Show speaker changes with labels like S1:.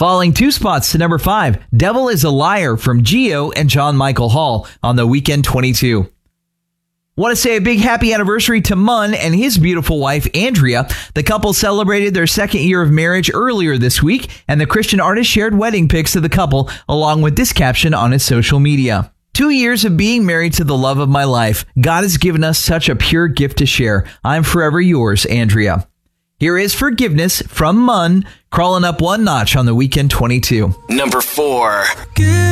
S1: Falling 2 spots to number 5, Devil is a Liar from Gio and John Michael Hall on the Weekend 22. Want to say a big happy anniversary to Munn and his beautiful wife, Andrea. The couple celebrated their second year of marriage earlier this week, and the Christian artist shared wedding pics of the couple along with this caption on his social media. 2 years of being married to the love of my life. God has given us such a pure gift to share. I'm forever yours, Andrea. Here is Forgiveness from Munn, crawling up one notch on the Weekend 22.
S2: Number 4.